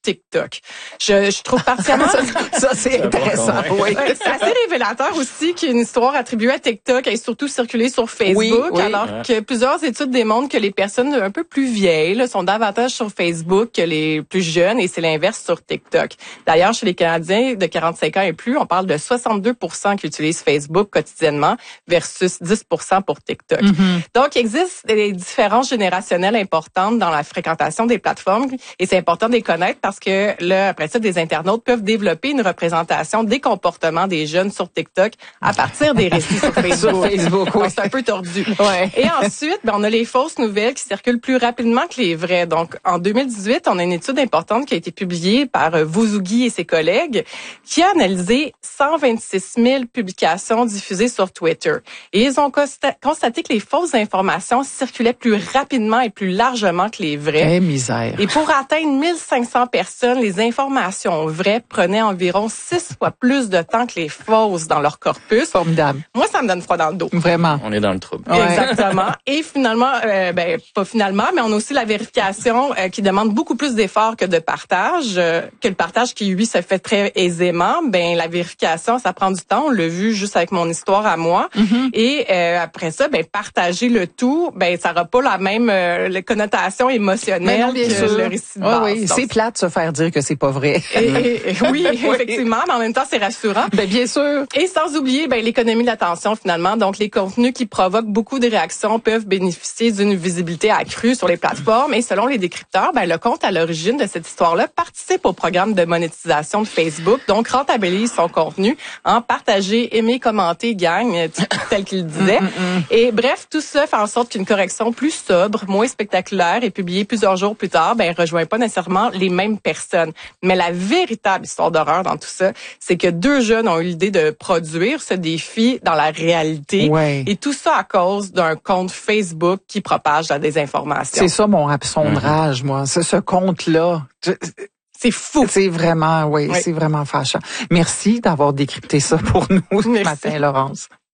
TikTok. Je trouve particulièrement... ça c'est intéressant. Oui. C'est assez révélateur aussi qu'une histoire attribuée à TikTok ait surtout circulé sur Facebook, alors que plusieurs études démontrent que les personnes un peu plus vieilles là, sont davantage sur Facebook que les plus jeunes, et c'est l'inverse sur TikTok. D'ailleurs, chez les Canadiens de 45 ans et plus, on parle de 62% qui utilisent Facebook quotidiennement versus 10% pour TikTok. Donc, il existe des différences générationnelles importantes dans la fréquentation des plateformes, et c'est important de les connaître parce que là, après ça, des internautes peuvent développer une représentation des comportements des jeunes sur TikTok à partir des récits sur Facebook. Oui. C'est un peu tordu. Et ensuite, on a les fausses nouvelles qui circulent plus rapidement que les vraies. Donc, en 2018, on a une étude importante qui a été publiée par Vouzougui et ses collègues qui a analysé 126 000 publications diffusées sur Twitter. Et ils ont constaté que les fausses informations circulaient plus rapidement et plus largement que les vraies. Misère. Et pour atteindre 1500 personnes, les informations vraies prenaient environ 6 fois plus de temps que les fausses dans leur corpus. Formidable. Moi, ça me donne froid dans le dos. Vraiment. On est dans le trouble. Exactement. Et finalement, pas finalement, mais on a aussi la vérification qui demande beaucoup plus d'efforts que de partage, que le partage qui, lui, se fait très aisément. La vérification, ça prend du temps. On l'a vu juste avec mon histoire à moi. Et après ça, partager le tout, ça n'aura pas la même connotation émotionnelle que le récit de base. Oui, c'est plate de se faire dire que c'est pas vrai. Oui, effectivement, mais en même temps, c'est rassurant. Bien sûr. Et sans oublier l'économie de l'attention, finalement. Donc, les contenus qui provoquent beaucoup de réactions peuvent bénéficier d'une visibilité accrue sur les plateformes. Et selon les décrypteurs, le compte à l'origine de cette histoire-là participe au programme de monétisation de Facebook. Donc, rentabilise son contenu en partager, aimer, commenter, gagne, tel qu'il disait. Et bref, tout ça fait en sorte qu'une correction plus sobre, moins spectaculaire et publiée plusieurs jours plus tard, rejoint pas nécessairement les mêmes personnes. Mais la véritable histoire d'horreur dans tout ça, c'est que deux jeunes ont eu l'idée de produire ce défi dans la réalité. Et tout ça à cause d'un compte Facebook qui propage la désinformation. C'est ça mon absondrage, moi. C'est ce compte-là. C'est fou. C'est vraiment, c'est vraiment fâchant. Merci d'avoir décrypté ça pour nous ce matin, Laurence.